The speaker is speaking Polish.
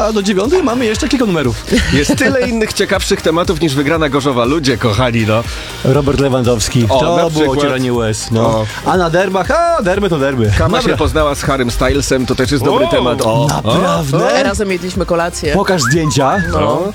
a do 9 mamy jeszcze kilka numerów. Jest tyle innych ciekawszych tematów niż wygrana Gorzowa. Ludzie kochani, no. Robert Lewandowski, O, na to było przykład. ocieranie łez. No. O. A na derbach, derby to derby. Kama Dobra. się poznała z Harrym Stylesem, to też jest dobry temat. O. Naprawdę? Razem jedliśmy kolację. Pokaż zdjęcia. No.